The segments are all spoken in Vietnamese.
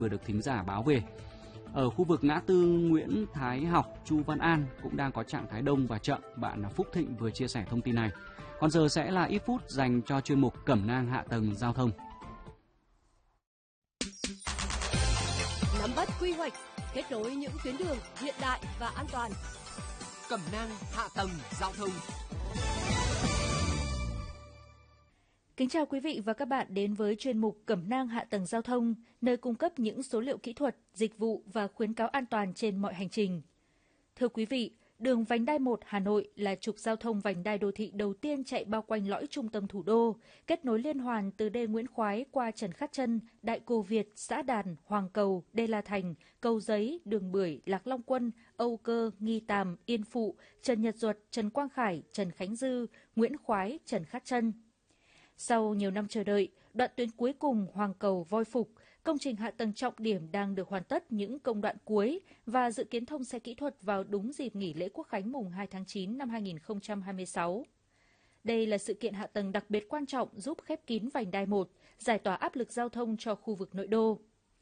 vừa được thính giả báo về. Ở khu vực ngã tư Nguyễn Thái Học, Chu Văn An cũng đang có trạng thái đông và chậm. Bạn Phúc Thịnh vừa chia sẻ thông tin này. Còn giờ sẽ là ít phút dành cho chuyên mục cẩm nang hạ tầng giao thông. Nắm bắt quy hoạch, kết nối những tuyến đường hiện đại và an toàn. Cẩm nang hạ tầng giao thông. Kính chào quý vị và các bạn đến với chuyên mục Cẩm nang hạ tầng giao thông, nơi cung cấp những số liệu kỹ thuật, dịch vụ và khuyến cáo an toàn trên mọi hành trình. Thưa quý vị, đường vành đai 1 Hà Nội là trục giao thông vành đai đô thị đầu tiên chạy bao quanh lõi trung tâm thủ đô, kết nối liên hoàn từ đê Nguyễn Khoái qua Trần Khát Trân, Đại Cô Việt, Xã Đàn, Hoàng Cầu, Đê La Thành, Cầu Giấy, Đường Bưởi, Lạc Long Quân, Âu Cơ, Nghi Tàm, Yên Phụ, Trần Nhật Duật, Trần Quang Khải, Trần Khánh Dư, Nguyễn Khoái, Trần Khát Trân. Sau nhiều năm chờ đợi, đoạn tuyến cuối cùng Hoàng Cầu Voi Phục, công trình hạ tầng trọng điểm đang được hoàn tất những công đoạn cuối và dự kiến thông xe kỹ thuật vào đúng dịp nghỉ lễ Quốc khánh mùng 2 tháng 9 năm 2026. Đây là sự kiện hạ tầng đặc biệt quan trọng giúp khép kín vành đai 1, giải tỏa áp lực giao thông cho khu vực nội đô.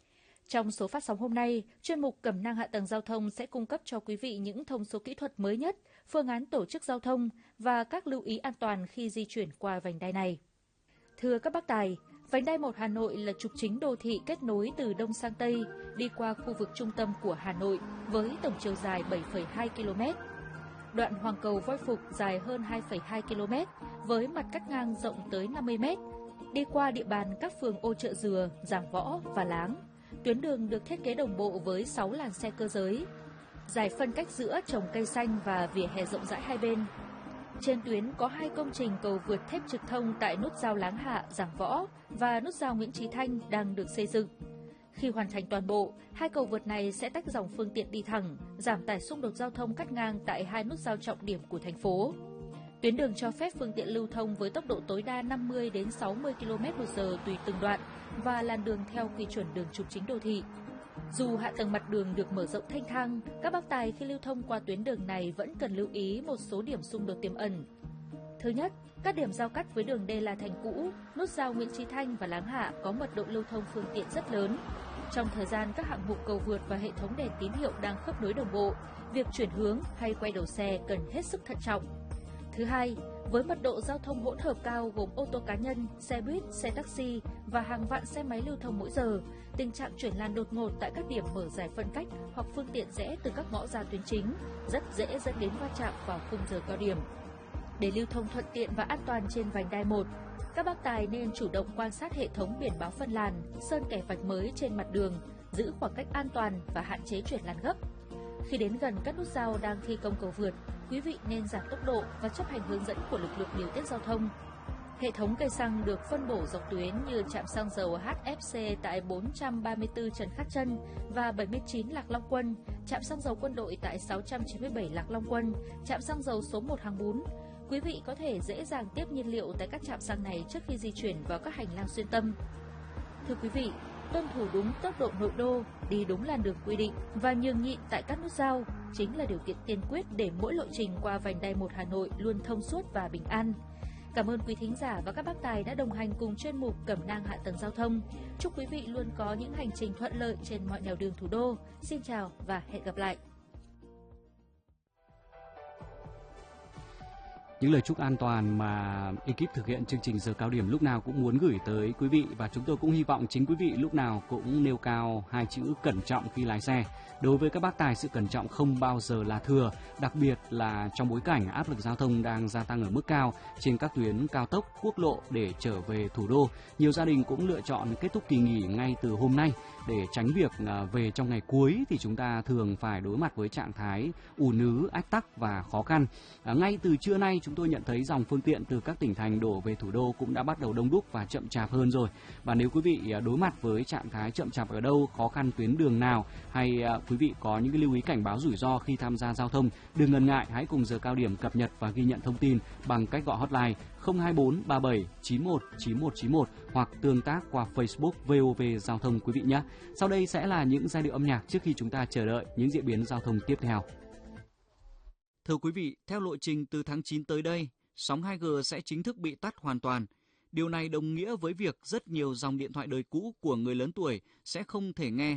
Trong số phát sóng hôm nay, chuyên mục Cẩm nang hạ tầng giao thông sẽ cung cấp cho quý vị những thông số kỹ thuật mới nhất, phương án tổ chức giao thông và các lưu ý an toàn khi di chuyển qua vành đai này. Thưa các bác tài, vành đai 1 Hà Nội là trục chính đô thị kết nối từ Đông sang Tây, đi qua khu vực trung tâm của Hà Nội với tổng chiều dài 7,2 km. Đoạn Hoàng Cầu Voi Phục dài hơn 2,2 km với mặt cắt ngang rộng tới 50 m, đi qua địa bàn các phường Ô Chợ Dừa, Giảng Võ và Láng. Tuyến đường được thiết kế đồng bộ với 6 làn xe cơ giới. Giải phân cách giữa trồng cây xanh và vỉa hè rộng rãi hai bên. Trên tuyến có 2 công trình cầu vượt thép trực thông tại nút giao Láng Hạ, Giảng Võ và nút giao Nguyễn Chí Thanh đang được xây dựng. Khi hoàn thành toàn bộ, 2 cầu vượt này sẽ tách dòng phương tiện đi thẳng, giảm tải xung đột giao thông cắt ngang tại 2 nút giao trọng điểm của thành phố. Tuyến đường cho phép phương tiện lưu thông với tốc độ tối đa 50 đến 60 km/h tùy từng đoạn và làn đường theo quy chuẩn đường trục chính đô thị. Dù hạ tầng mặt đường được mở rộng thanh thang, các bác tài khi lưu thông qua tuyến đường này vẫn cần lưu ý một số điểm xung đột tiềm ẩn. Thứ nhất, các điểm giao cắt với đường Đê La Thành cũ, nút giao Nguyễn Chí Thanh và Láng Hạ có mật độ lưu thông phương tiện rất lớn. Trong thời gian các hạng mục cầu vượt và hệ thống đèn tín hiệu đang khớp nối đồng bộ, việc chuyển hướng hay quay đầu xe cần hết sức thận trọng. Thứ hai, với mật độ giao thông hỗn hợp cao gồm ô tô cá nhân, xe buýt, xe taxi và hàng vạn xe máy lưu thông mỗi giờ, tình trạng chuyển làn đột ngột tại các điểm mở giải phân cách hoặc phương tiện rẽ từ các ngõ ra tuyến chính rất dễ dẫn đến va chạm vào khung giờ cao điểm. Để lưu thông thuận tiện và an toàn trên vành đai 1, các bác tài nên chủ động quan sát hệ thống biển báo phân làn, sơn kẻ vạch mới trên mặt đường, giữ khoảng cách an toàn và hạn chế chuyển làn gấp. Khi đến gần các nút giao đang thi công cầu vượt, quý vị nên giảm tốc độ và chấp hành hướng dẫn của lực lượng điều tiết giao thông. Hệ thống cây xăng được phân bổ dọc tuyến như trạm xăng dầu HFC tại 434 Trần Khát Trân và 79 Lạc Long Quân, trạm xăng dầu Quân đội tại 697 Lạc Long Quân, trạm xăng dầu số 1 Hàng Bún. Quý vị có thể dễ dàng tiếp nhiên liệu tại các trạm xăng này trước khi di chuyển vào các hành lang xuyên tâm. Thưa quý vị, tuân thủ đúng tốc độ nội đô, đi đúng làn đường quy định và nhường nhịn tại các nút giao chính là điều kiện tiên quyết để mỗi lộ trình qua vành đai 1 Hà Nội luôn thông suốt và bình an. Cảm ơn quý thính giả và các bác tài đã đồng hành cùng chuyên mục Cẩm nang hạ tầng giao thông. Chúc quý vị luôn có những hành trình thuận lợi trên mọi nẻo đường thủ đô. Xin chào và hẹn gặp lại. Những lời chúc an toàn mà ekip thực hiện chương trình giờ cao điểm lúc nào cũng muốn gửi tới quý vị, và chúng tôi cũng hy vọng chính quý vị lúc nào cũng nêu cao 2 chữ cẩn trọng khi lái xe. Đối với các bác tài, sự cẩn trọng không bao giờ là thừa, đặc biệt là trong bối cảnh áp lực giao thông đang gia tăng ở mức cao trên các tuyến cao tốc, quốc lộ để trở về thủ đô. Nhiều gia đình cũng lựa chọn kết thúc kỳ nghỉ ngay từ hôm nay để tránh việc về trong ngày cuối thì chúng ta thường phải đối mặt với trạng thái ùn ứ, ách tắc và khó khăn. Ngay từ trưa nay chúng tôi nhận thấy dòng phương tiện từ các tỉnh thành đổ về thủ đô cũng đã bắt đầu đông đúc và chậm chạp hơn rồi. Và nếu quý vị đối mặt với trạng thái chậm chạp ở đâu, khó khăn tuyến đường nào, hay quý vị có những cái lưu ý cảnh báo rủi ro khi tham gia giao thông, đừng ngần ngại, hãy cùng giờ cao điểm cập nhật và ghi nhận thông tin bằng cách gọi hotline 024 37 91 91 91 hoặc tương tác qua Facebook VOV Giao thông quý vị nhé. Sau đây sẽ là những giai điệu âm nhạc trước khi chúng ta chờ đợi những diễn biến giao thông tiếp theo. Thưa quý vị, theo lộ trình từ tháng 9 tới đây, sóng 2G sẽ chính thức bị tắt hoàn toàn. Điều này đồng nghĩa với việc rất nhiều dòng điện thoại đời cũ của người lớn tuổi sẽ không thể nghe